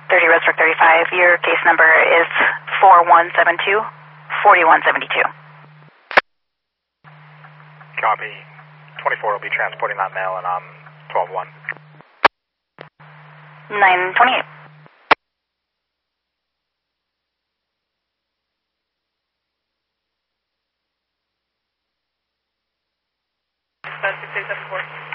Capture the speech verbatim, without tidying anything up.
thirty Resbrook thirty-five. Your case number is four one seven two, four one seven two. Copy. twenty-four will be transporting that mail, and I'm twelve one. nine twenty-eight. That's six eight seven four.